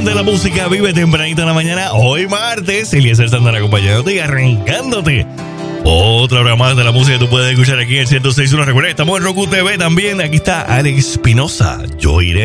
de la música vive tempranito en la mañana. Hoy martes, Eliezer Santana acompañándote y arrancándote otra hora más de la música que tú puedes escuchar aquí en el 106.1. Recuerda, estamos en Roku TV también. Aquí está Alex Espinosa. Yo iré.